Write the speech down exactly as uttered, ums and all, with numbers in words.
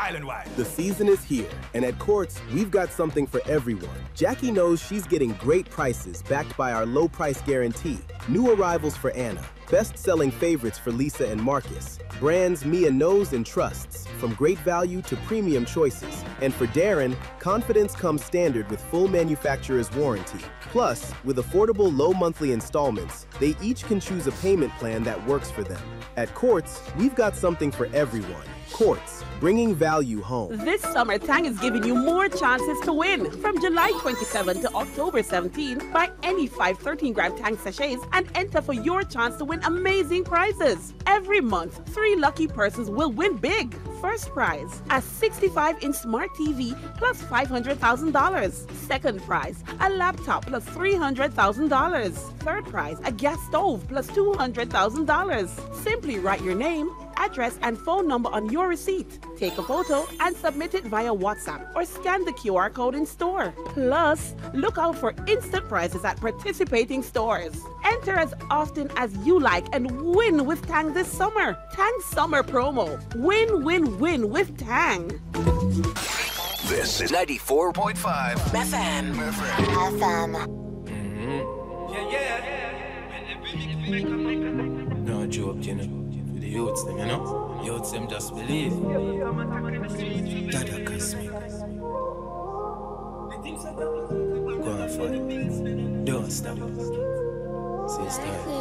island-wide. The season is here, and at Quartz, we've got something for everyone. Jackie knows she's getting great prices backed by our low price guarantee. New arrivals for Anna, best-selling favorites for Lisa and Marcus. Brands Mia knows and trusts, from great value to premium choices. And for Darren, confidence comes standard with full manufacturer's warranty. Plus, with affordable low monthly installments, they each can choose a payment plan that works for them. At Quartz, we've got something for everyone. Quartz, bringing value home. This summer, Tang is giving you more chances to win. From July twenty-seventh to October seventeenth, buy any five thirteen gram Tang sachets and enter for your chance to win amazing prizes. Every month, three lucky persons will win big. First prize, a sixty-five inch smart T V plus five hundred thousand dollars. Second prize, a laptop plus three hundred thousand dollars. Third prize, a gas stove plus two hundred thousand dollars. Simply write your name, address, and phone number on your receipt. Take a photo and submit it via WhatsApp or scan the Q R code in store. Plus, look out for instant prizes at participating stores. Enter as often as you like and win with Tang this summer. Tang Summer Promo. Win, win, win with Tang. This is ninety-four point five F M. F M. F M. Mm-hmm. Yeah, yeah. No joke, you know. To the youths, them, you know. Youths, them just believe. Dada Cosmic. Go on for it. Don't stop. See, start.